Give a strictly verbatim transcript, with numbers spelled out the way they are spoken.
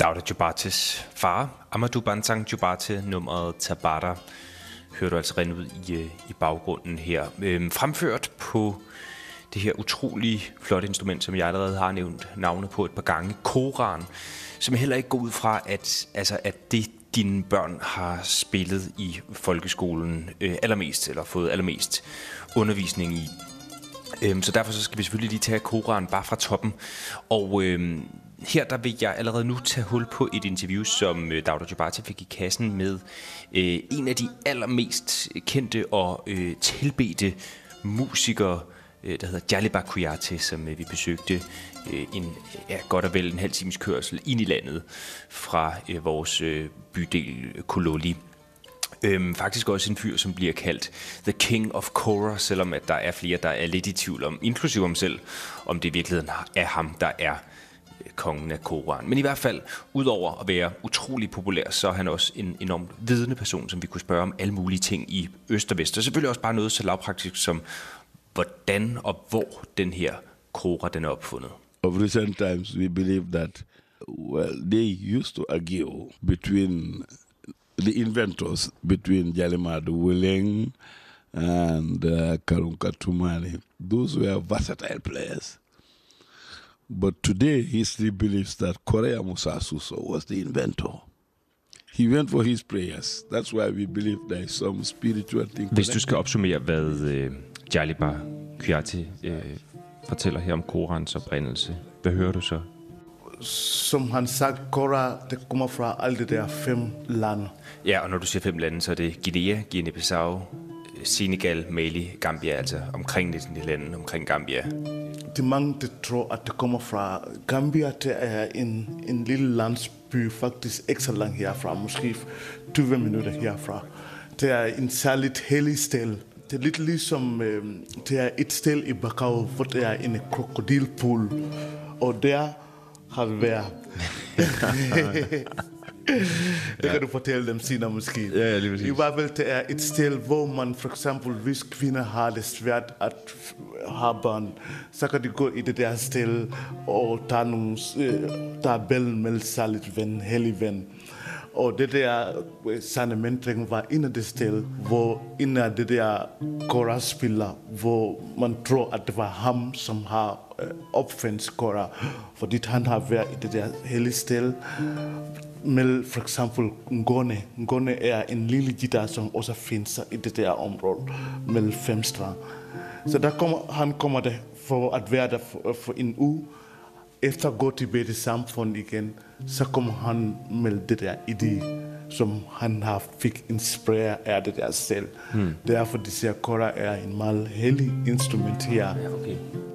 Dawda Jubates far, Amadou Bantang Jubate, nummeret Tabata, hører du altså rende ud i, i baggrunden her. Øhm, fremført på det her utrolig flotte instrument, som jeg allerede har nævnt navnet på et par gange, koran, som heller ikke går ud fra, at, altså, at det dine børn har spillet i folkeskolen øh, allermest, eller fået allermest undervisning i. Øhm, så derfor så skal vi selvfølgelig lige tage koran bare fra toppen. Og øhm, her der vil jeg allerede nu tage hul på et interview, som øh, Dawda Jubate fik i kassen med øh, en af de allermest kendte og øh, tilbedte musikere, øh, der hedder Djaliba Kuyate, som øh, vi besøgte øh, en, ja, godt og vel en halv times kørsel ind i landet fra øh, vores øh, bydel Kololi. Øhm, faktisk også en fyr, som bliver kaldt The King of Kora, selvom at der er flere, der er lidt i tvivl om, inklusive ham selv, om det i virkeligheden er ham, der er øh, kongen af Koran. Men i hvert fald, udover at være utrolig populær, så er han også en enormt vidende person, som vi kunne spørge om alle mulige ting i øst og vest. Og selvfølgelig også bare noget så lavpraktisk som, hvordan og hvor den her Kora den er opfundet. Of recent times, we believe that, well, they used to argue between the inventors, between Jalimadu Willeng and uh, Karunka Tumani. Those were versatile players. But today, history believes that Korea Musa Suso was the inventor. He went for his prayers. That's why we believe there is some spiritual thing. Hvis du skal opsummere, hvad øh, Djaliba Kuyate øh, fortæller her om Korans oprindelse, hvad hører du så? Som han sagt, Kora, det kommer fra alle de der fem lande. Ja, og når du siger fem lande, så er det Guinea, Guinea-Bissau, Senegal, Mali, Gambia, altså omkring de lande, omkring Gambia. De mange, der tror, at det kommer fra Gambia, det er en, en lille landsby, faktisk ikke så langt herfra, måske tyve minutter herfra. Det er en særligt hellig sted. Det er lidt ligesom, øh, det er et sted i Bakau, hvor det er en krokodilpool, og der har det været. Det kan ja. Du fortælle dem senere måske. Ja, lige præcis. I hvert fald det er et sted, hvor man for eksempel, hvis kvinder har det svært at have børn, så kan de gå i det der sted og tage nogle, der er bælgen med særligt ven, hellig ven. Og det der sanementring var en af det sted, hvor en af det der Kora-spiller, hvor man tror, at det var ham, som har opfundet Kora, fordi han har været i det der hellige sted. Med for eksempel Ngone. Ngone er en lille guitar, som også findes i det der område med fem strand. Så der kommer, han kommer der for at være der for, for en uge. Efter at gå tilbage til samfundet igen, så kommer han med det der idé, som han har fik inspireret af det der selv. Hmm. Derfor de siger, at Kora er en meget hellig instrument her. Ja, okay.